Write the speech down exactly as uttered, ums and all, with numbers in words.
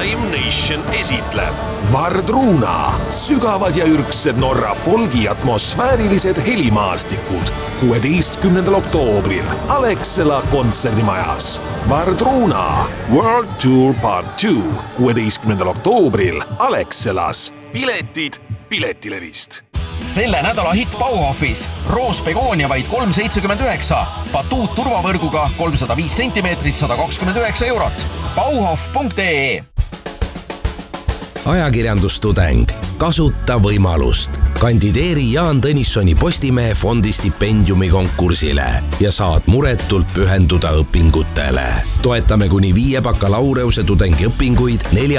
Live Nation esitleb Vardruna, sügavad ja ürgsed Norra folgi atmosfäärilised helimaastikud kuueteistkümnendal oktoobril Alexela kontserdimajas. Vardruna World Tour Part kaks kuueteistkümnendal oktoobril Alexelas. Piletid Piletilevist. Selle nädala hitt Bauhofis. Roos Begoonia vaid kolm seitsekümmend üheksa. Batuut turvavõrguga kolmsada viis sentimeetrit, sada kakskümmend üheksa eurot. Bauhof punkt ee. Ajakirjandustudeng. Kasuta võimalust. Kandideeri Jaan Tõnissoni Postimehe fondi stipendiumi konkursile ja saad muretult pühenduda õpingutele. Toetame kuni viie bakalaureuse tudengi õpinguid nelja